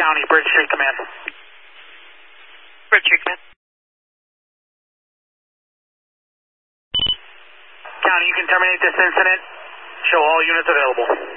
County, Bridge Street Command. Bridge Street Command. County, you can terminate this incident. Show all units available.